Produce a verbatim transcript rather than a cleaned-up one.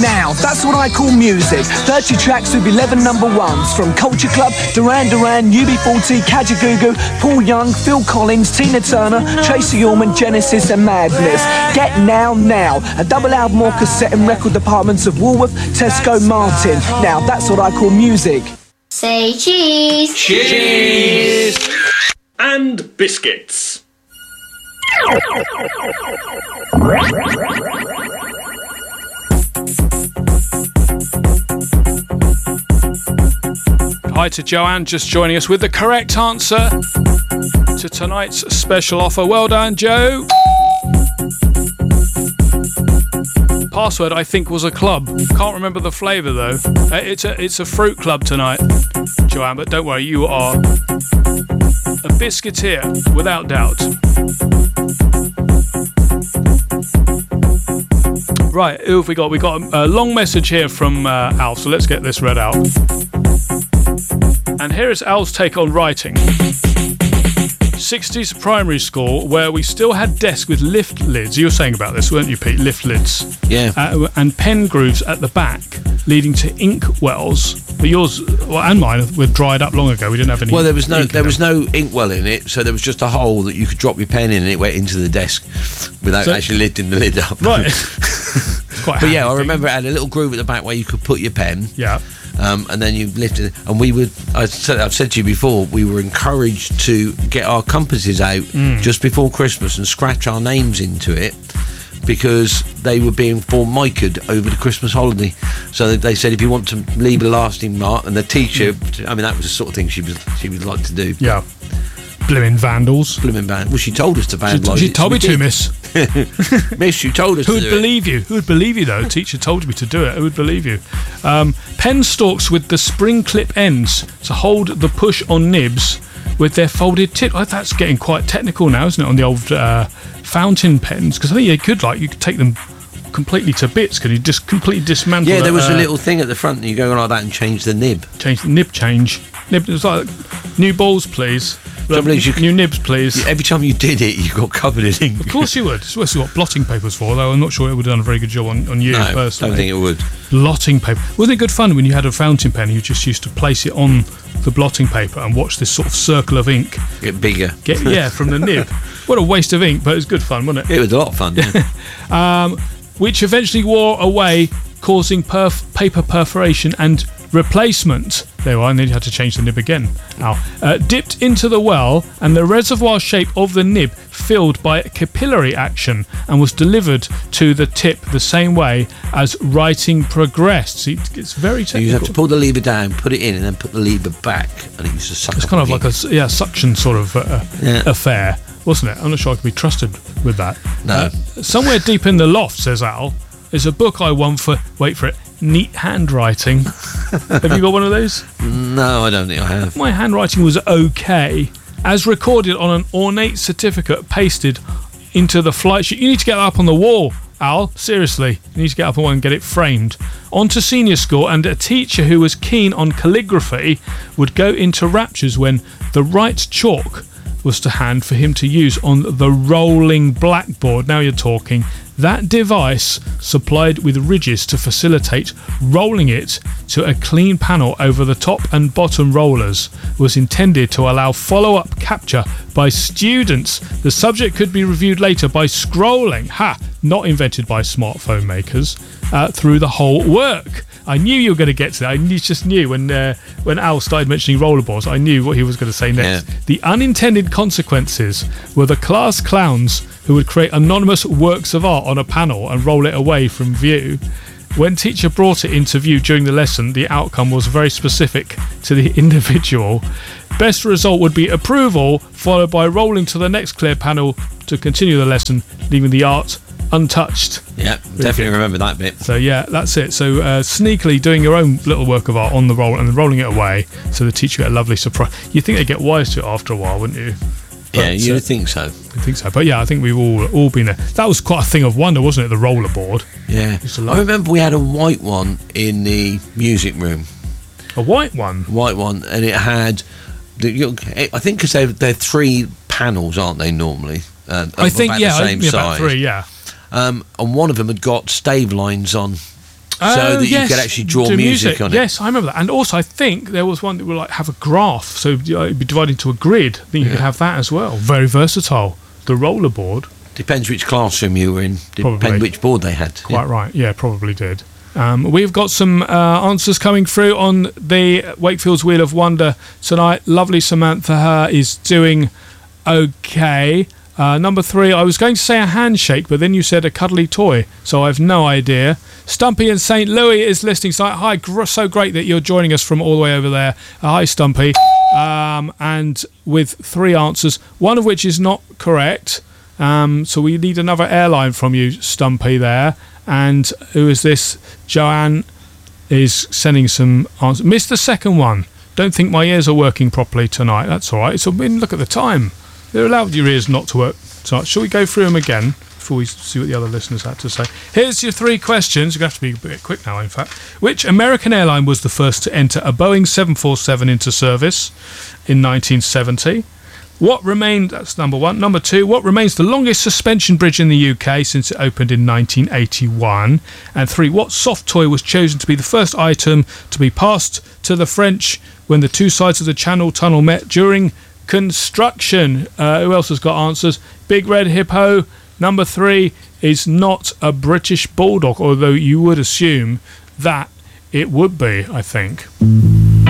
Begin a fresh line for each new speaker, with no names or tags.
Now, that's what I call music. thirty tracks with eleven number ones. From Culture Club, Duran Duran, U B forty, Kajagoogoo, Paul Young, Phil Collins, Tina Turner, Tracy Ullman, Genesis and Madness. Get Now Now, a double album or cassette in record departments of Woolworth, Tesco, Martin. Now, that's what I call music.
Say cheese.
Cheese. And biscuits.
Hi to Joanne, just joining us with the correct answer to tonight's special offer. Well done, Joe. Password, I think, was a club. Can't remember the flavour though. Uh, it's a it's a fruit club tonight, Joanne. But don't worry, you are a biscuiteer without doubt. Right, who have we got? We got a, a long message here from uh, Al. So let's get this read out. And here is Al's take on writing. sixties primary school where we still had desks with lift lids. You were saying about this, weren't you, Pete? Lift lids.
Yeah.
Uh, and pen grooves at the back, leading to ink wells. But yours, well, and mine, were dried up long ago. We didn't have any.
Well, there was no
ink
there was no inkwell in it, so there was just a hole that you could drop your pen in, and it went into the desk without
So-
actually lifting the lid up.
Right. Quite
But yeah,
handy
I
thing.
remember it had a little groove at the back where you could put your pen.
Yeah.
Um, and then you lifted it, and we would. I said, I've said to you before, we were encouraged to get our compasses out
Mm.
just before Christmas and scratch our names into it because they were being formica'd over the Christmas holiday. So they said, if you want to leave a lasting mark, and the teacher, I mean, that was the sort of thing she was she would like to do.
Yeah. Blimmin' vandals.
Blimmin' van. Well, she told us to
She,
vandalise
she
it,
told
so
me
we
to,
did.
miss.
Miss, you told us
Who
to
would
do it.
believe you? Who would believe you, though? Teacher told me to do it. Who would believe you? Um, pen stalks with the spring clip ends to hold the push on nibs with their folded tip. Oh, that's getting quite technical now, isn't it, on the old uh, fountain pens? Because I think you could, like, you could take them completely to bits. Could you just completely dismantle?
Yeah, there was
uh,
a little thing at the front, and you go like that and change the nib.
change nib change. Nib. It was like new balls, please.
Trouble is you
new nibs, please.
Every time you did it, you got covered in ink.
Of course you would. It's what blotting paper's for, though. I'm not sure it would have done a very good job on, on you
No,
personally.
don't think it would.
Blotting paper. Wasn't it good fun when you had a fountain pen and you just used to place it on the blotting paper and watch this sort of circle of ink
Get bigger.
get yeah from the nib? What a waste of ink, but it was good fun, wasn't it?
It was a lot of fun. Yeah.
Um, which eventually wore away, causing perf- paper perforation and replacement. There you are, and then you had to change the nib again. Now, uh, dipped into the well, and the reservoir shape of the nib filled by capillary action and was delivered to the tip the same way as writing progressed. See, it's very
So you
technical.
have to pull the lever down, put it in, and then put the lever back, and it used to suck
It's
up
kind of
the
like a
ink.
s- yeah suction sort of uh,
Yeah.
affair, wasn't it? I'm not sure I could be trusted with that.
No.
Uh, somewhere deep in the loft, says Al, is a book I won for, wait for it, neat handwriting. Have you got one of those?
No, I don't think I have.
My handwriting was okay, as recorded on an ornate certificate pasted into the flight sheet. You need to get that up on the wall, Al. Seriously, you need to get up on one and get it framed. On to senior school, and a teacher who was keen on calligraphy would go into raptures when the right chalk was to hand for him to use on the rolling blackboard. Now you're talking. That device, supplied with ridges to facilitate rolling it to a clean panel over the top and bottom rollers, was intended to allow follow-up capture by students. The subject could be reviewed later by scrolling, ha, not invented by smartphone makers, uh, through the whole work. I knew you were going to get to that. I knew, just knew when uh, when Al started mentioning rollerboards, I knew what he was going to say next.
Yeah.
The unintended consequences were the class clowns who would create anonymous works of art on a panel and roll it away from view. When teacher brought it into view during the lesson, the outcome was very specific to the individual. Best result would be approval, followed by rolling to the next clear panel to continue the lesson, leaving the art untouched.
Yeah, definitely remember that bit.
So yeah, that's it. So uh, sneakily doing your own little work of art on the roll and then rolling it away, so the teacher get a lovely surprise. You think they get wise to it after a while, wouldn't you?
Yeah,
But,
you'd
uh,
think so.
I think so. But yeah, I think we've all all been there. That was quite a thing of wonder, wasn't it? The rollerboard.
Yeah.
Used to love
I remember we had a white one in the music room.
a white one.
White one, and it had. The, you know, I think because they're, they're three panels, aren't they, normally? Uh,
I think
about
yeah,
the
I
same
think yeah, about
size.
three. Yeah.
Um, and one of them had got stave lines on so that
yes,
you could actually draw
do
music, on it.
Yes, I remember that. And also, I think there was one that would like have a graph, so you know, it'd be divided into a grid. I think you
Yeah.
could have that as well. Very versatile. The rollerboard.
Depends which classroom you were in.
Probably.
Depends which board they had.
Quite right. Yeah, probably did. Um, we've got some uh, answers coming through on the Wakefield's Wheel of Wonder tonight. Lovely Samantha Her is doing okay. Uh, number three, I was going to say a handshake, but then you said a cuddly toy, so I've no idea. Stumpy in Saint Louis is listening. So, hi, gr- so great that you're joining us from all the way over there. Uh, hi, Stumpy. Um, and with three answers, one of which is not correct. Um, so we need another airline from you, Stumpy, there. And who is this? Joanne is sending some answers. Missed the second one. Don't think my ears are working properly tonight. That's all right. So I mean, look at the time. They're allowed your ears not to work tonight. Shall we go through them again before we see what the other listeners had to say? Here's your three questions. You're going to have to be a bit quick now, in fact. Which American airline was the first to enter a Boeing seven forty-seven into service in nineteen seventy? What remained, that's number one. Number two, what remains the longest suspension bridge in the U K since it opened in nineteen eighty-one? And three, what soft toy was chosen to be the first item to be passed to the French when the two sides of the Channel Tunnel met during construction? Uh, who else has got answers? Big Red Hippo. Number three is not a British Bulldog, although you would assume that it would be, I think.